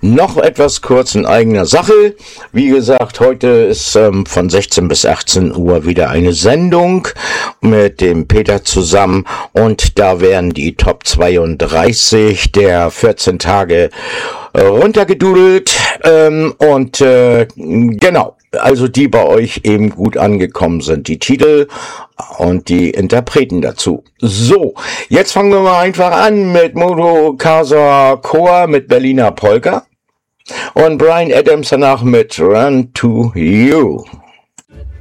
Noch etwas kurz in eigener Sache. Wie gesagt, heute ist von 16 bis 18 Uhr wieder eine Sendung mit dem Peter zusammen und da werden die Top 32 der 14 Tage runtergedudelt genau, also die bei euch eben gut angekommen sind, die Titel und die Interpreten dazu. So, jetzt fangen wir mal einfach an mit Moto Casa Chor mit Berliner Polka und Bryan Adams danach mit Run to You.